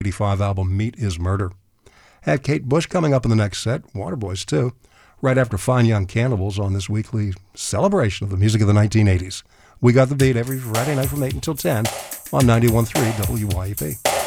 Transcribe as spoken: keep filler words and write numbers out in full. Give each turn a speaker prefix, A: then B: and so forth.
A: eighty-five album Meat is Murder. Had Kate Bush coming up in the next set, Waterboys too, right after Fine Young Cannibals on this weekly celebration of the music of the nineteen eighties. We Got the Beat every Friday night from eight until ten on ninety-one point three W Y E P.